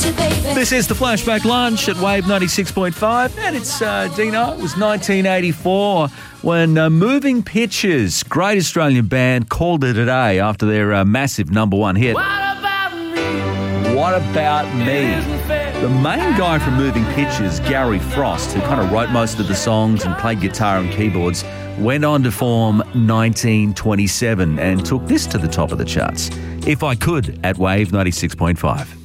This is the Flashback Lunch at Wave 96.5, and it's Dino. It was 1984 when Moving Pictures, great Australian band, called it a day after their massive number one hit. What About Me? The main guy from Moving Pictures, Gary Frost, who kind of wrote most of the songs and played guitar and keyboards, went on to form 1927 and took this to the top of the charts. If I Could at Wave 96.5.